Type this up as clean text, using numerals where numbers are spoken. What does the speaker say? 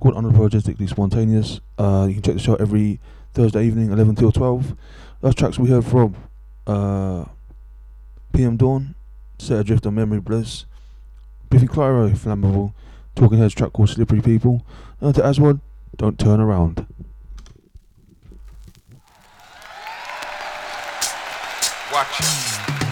called Unapologetically Spontaneous. You can check the show every Thursday evening, 11 till 12. Last tracks we heard from PM Dawn, Set Adrift on Memory Bliss, Biffy Clyro, Flammable, Talking Heads track called Slippery People, and to Aswad, Don't Turn Around. Watch it.